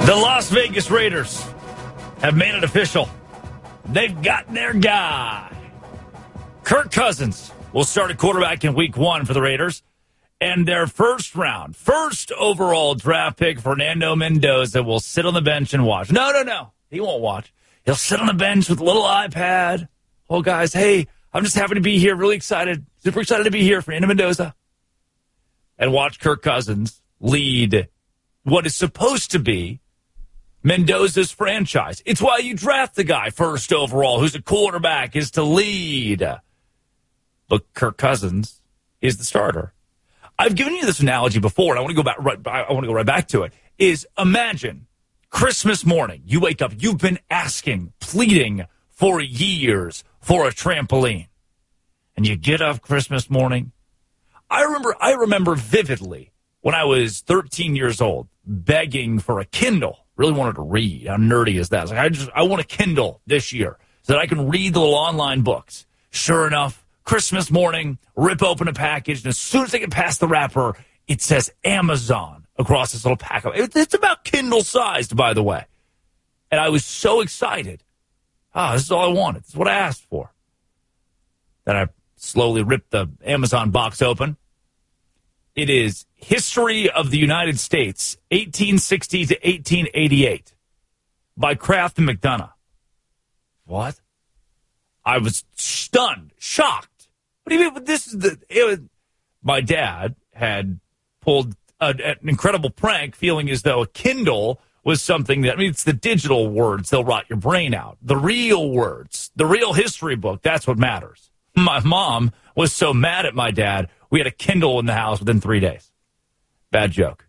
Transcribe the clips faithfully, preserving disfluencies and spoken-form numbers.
The Las Vegas Raiders have made it official. They've got their guy. Kirk Cousins will start at quarterback in week one for the Raiders. And their first round, first overall draft pick, Fernando Mendoza, will sit on the bench and watch. No, no, no. He won't watch. He'll sit on the bench with a little iPad. Oh, guys, hey, I'm just happy to be here. Really excited. Super excited to be here, Fernando Mendoza. And watch Kirk Cousins lead what is supposed to be Mendoza's franchise. It's why you draft the guy first overall, who's a quarterback, is to lead. But Kirk Cousins is the starter. I've given you this analogy before, and I want to go back. Right, I want to go right back to it. Is imagine Christmas morning. You wake up. You've been asking, pleading for years for a trampoline, and you get up Christmas morning. I remember. I remember vividly when I was thirteen years old, begging for a Kindle. Really wanted to read. How nerdy is that? I was like, I just I want a Kindle this year so that I can read the little online books. Sure enough, Christmas morning, rip open a package, and as soon as I get past the wrapper, it says Amazon across this little pack. It's about Kindle sized, by the way. And I was so excited. Ah, this is all I wanted. This is what I asked for. Then I slowly ripped the Amazon box open. It is History of the United States, eighteen sixty to eighteen eighty-eight, by Kraft and McDonough. What? I was stunned, shocked. What do you mean? This is the. It was, my dad had pulled a, an incredible prank, feeling as though a Kindle was something that. I mean, it's the digital words; they'll rot your brain out. The real words, the real history book. That's what matters. My mom was so mad at my dad. We had a Kindle in the house within three days. Bad joke.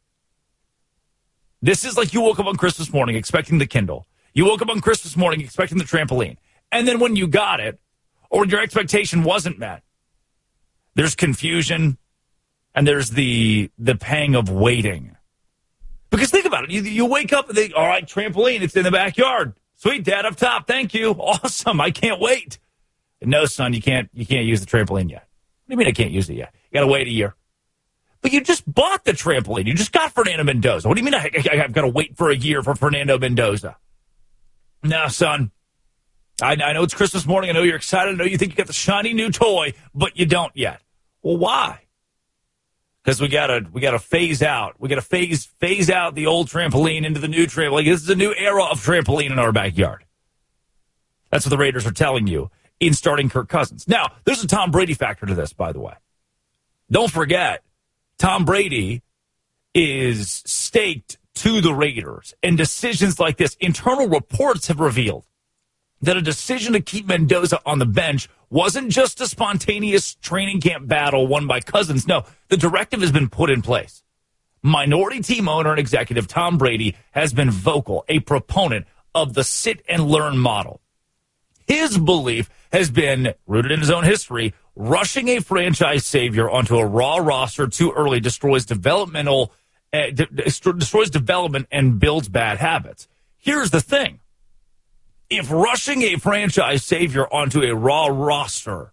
This is like you woke up on Christmas morning expecting the Kindle. You woke up on Christmas morning expecting the trampoline. And then when you got it, or your expectation wasn't met, there's confusion and there's the the pang of waiting. Because think about it. You, you wake up and think, all right, trampoline, it's in the backyard. Sweet, Dad, up top. Thank you. Awesome. I can't wait. No, son, you can't you can't use the trampoline yet. What do you mean I can't use it yet? You got to wait a year. But you just bought the trampoline. You just got Fernando Mendoza. What do you mean I, I, I've got to wait for a year for Fernando Mendoza? No, son. I, I know it's Christmas morning. I know you're excited. I know you think you got the shiny new toy, but you don't yet. Well, why? Because we gotta we gotta phase out. We gotta phase phase out the old trampoline into the new trampoline. This is a new era of trampoline in our backyard. That's what the Raiders are telling you in starting Kirk Cousins. Now, there's a Tom Brady factor to this, by the way. Don't forget, Tom Brady is staked to the Raiders. And decisions like this, internal reports have revealed that a decision to keep Mendoza on the bench wasn't just a spontaneous training camp battle won by Cousins. No, the directive has been put in place. Minority team owner and executive Tom Brady has been vocal, a proponent of the sit-and-learn model. His belief has been, rooted in his own history, rushing a franchise savior onto a raw roster too early destroys developmental, uh, de- destroys development and builds bad habits. Here's the thing. If rushing a franchise savior onto a raw roster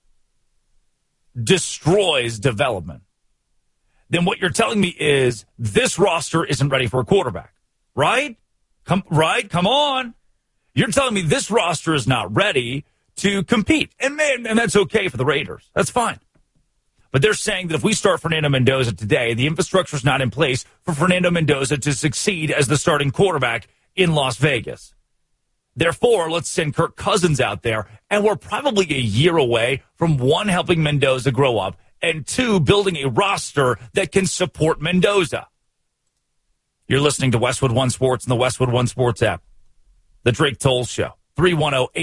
destroys development, then what you're telling me is this roster isn't ready for a quarterback, right? Come, right? Come on. You're telling me this roster is not ready to compete. And man, and that's okay for the Raiders. That's fine. But they're saying that if we start Fernando Mendoza today, the infrastructure is not in place for Fernando Mendoza to succeed as the starting quarterback in Las Vegas. Therefore, let's send Kirk Cousins out there, and we're probably a year away from, one, helping Mendoza grow up, and two, building a roster that can support Mendoza. You're listening to Westwood One Sports and the Westwood One Sports app. The Drake Toll Show, three one zero, eight